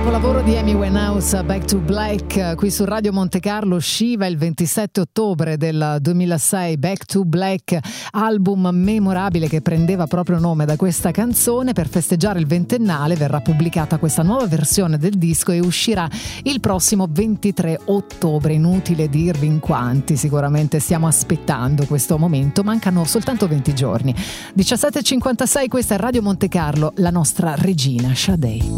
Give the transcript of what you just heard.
Capolavoro di Amy Winehouse, Back to Black, qui su Radio Monte Carlo. Usciva il 27 ottobre del 2006 Back to Black, album memorabile che prendeva proprio nome da questa canzone. Per festeggiare il ventennale verrà pubblicata questa nuova versione del disco e uscirà il prossimo 23 ottobre. Inutile dirvi in quanti sicuramente stiamo aspettando questo momento, mancano soltanto 20 giorni. 17:56, questa è Radio Monte Carlo, la nostra regina Sade.